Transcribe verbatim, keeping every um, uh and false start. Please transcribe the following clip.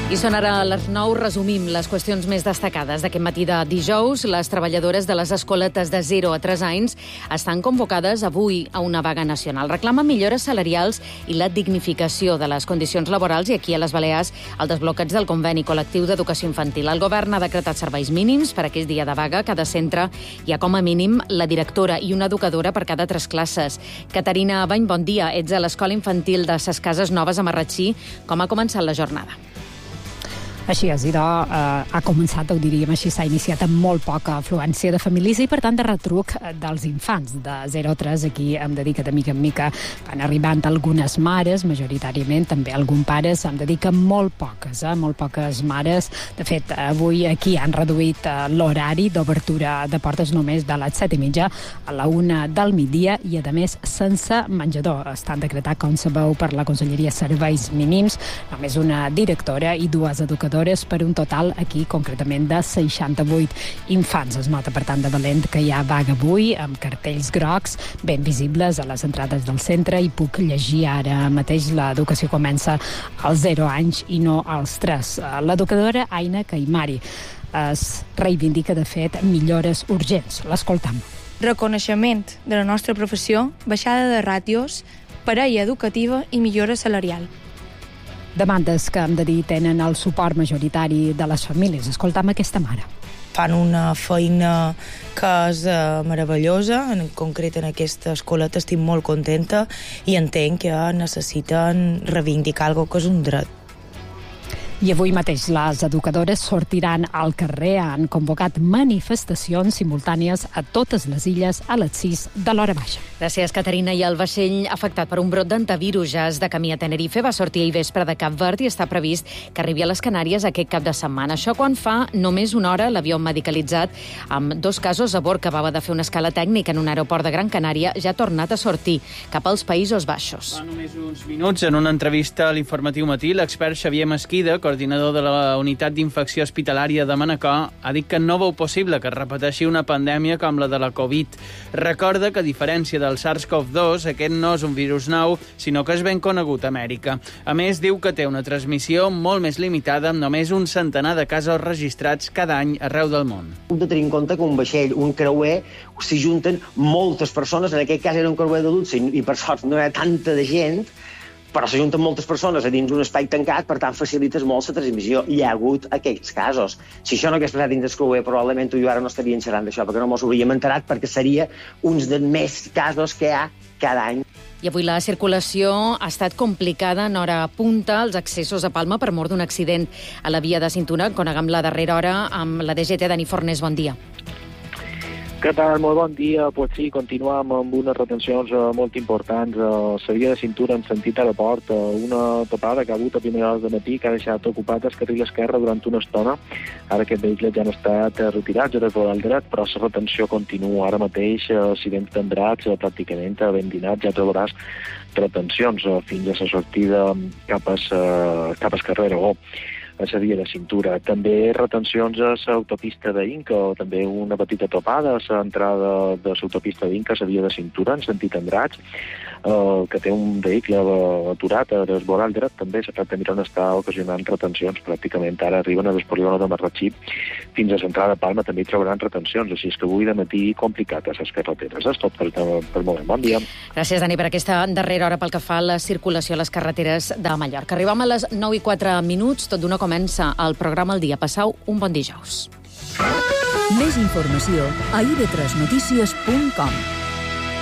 I són ara les nou. Resumim les qüestions més destacades d'aquest matí de dijous. Les treballadores de les escoletes de zero a tres anys estan convocades avui a una vaga nacional. Reclamen millores salarials i la dignificació de les condicions laborals i aquí a les Balears el desbloqueig del conveni col·lectiu d'educació infantil. El govern ha decretat serveis mínims per aquell dia de vaga. Cada centre hi ha com a mínim la directora i una educadora per cada tres classes. Caterina Bany, bon dia. Ets a l'Escola Infantil de Ses Cases Noves a Marratxí. Com ha començat la jornada? Així és, idò, eh, ha començat, ho diríem així, s'ha iniciat amb molt poca afluència de famílies i, per tant, de retruc dels infants de zero a tres. Aquí hem de dir que de mica en mica van arribant algunes mares, majoritàriament també alguns pares, hem de dir que molt poques, eh, molt poques mares. De fet, avui aquí han reduït eh, l'horari d'obertura de portes només de les set i mitja a la una del migdia i, a més, sense menjador. Estan decretat, com sabeu, per la Conselleria Serveis Mínims, només una directora i dues educadores per un total aquí concretament de seixanta-vuit infants. Es nota, per tant, de valent que hi ha vaga avui amb cartells grocs ben visibles a les entrades del centre i puc llegir ara mateix: l'educació comença als zero anys i no als tres. L'educadora Aina Caimari es reivindica, de fet, millores urgents. L'escoltam. Reconeixement de la nostra professió, baixada de ràtios, parella educativa i millora salarial. Demandes que, hem de dir, tenen el suport majoritari de les famílies. Escoltam aquesta mare. Fan una feina que és uh, meravellosa, en concret en aquesta escoleta estic molt contenta i entenc que necessiten reivindicar alguna cosa que és un dret. I avui mateix les educadores sortiran al carrer. Han convocat manifestacions simultànies a totes les illes a les sis de l'hora baixa. Gràcies, Caterina. I el vaixell afectat per un brot d'antivirus ja és de camí a Tenerife. Va sortir ahir vespre de Cap Verd i està previst que arribi a les Canàries aquest cap de setmana. Això quan fa només una hora l'avió medicalitzat amb dos casos a bord que acabava de fer una escala tècnica en un aeroport de Gran Canària ja ha tornat a sortir cap als Països Baixos. Fa només uns minuts, en una entrevista a l'Informatiu Matí, l'expert Xavier Mesquida, coordinador de la Unitat d'Infecció Hospitalària de Manacor, ha dit que no veu possible que es repeteixi una pandèmia com la de la Covid. Recorda que, a diferència del SARS-CoV dos, aquest no és un virus nou, sinó que és ben conegut a Amèrica. A més, diu que té una transmissió molt més limitada, amb només un centenar de casos registrats cada any arreu del món. Hem de tenir en compte que un vaixell, un creuer, s'hi junten moltes persones. En aquest cas era un creuer d'adults i per sort no hi ha tanta de gent, però s'ajunten moltes persones a dins un espai tancat, per tant facilites molt la transmissió. Hi ha hagut aquells casos. Si això no hagués passat dins del creuer, probablement tu i jo ara no estaríem xerrant d'això, perquè no mos hauríem enterat, perquè seria uns dels més casos que hi ha cada any. I avui la circulació ha estat complicada en hora punta als accessos a Palma per mort d'un accident a la via de cintura. Coneguem la darrera hora amb la D G T. Dani Fornés, bon dia. Què tal? Molt bon dia. Pues sí, continuem amb unes retencions uh, molt importants. Uh, la via de cintura en sentit aeroport, uh, una topada que ha hagut a primera hora de matí que ha deixat ocupat el carril esquerre durant una estona. Ara aquests vehicles ja han estat uh, retirats des del dret, però la retenció continua. Ara mateix, uh, si ben tendrats, uh, pràcticament uh, ben dinats, ja trobaràs retencions uh, fins a la sortida cap a el carrer Aragó, a la via de cintura. També retencions a l'autopista d'Inca, o també una petita topada a l'entrada de l'autopista d'Inca a la via de cintura, en sentit Andratx, eh, que té un vehicle aturat a desvorar el dret. També s'ha de mirar on està ocasionant retencions. Pràcticament ara arriben a l'espolígon de Marratxí fins a l'entrada de Palma, també hi trobaran retencions. Així és que avui de matí complicat a les carreteres. És tot per, per moment. Bon dia. Gràcies, Dani, per aquesta darrera hora pel que fa a la circulació a les carreteres de Mallorca. Arribem a les nou i quatre minuts, tot d'una comença el programa El Dia. Passau un bon dijous. Més informació a i ve tres notícies punt com.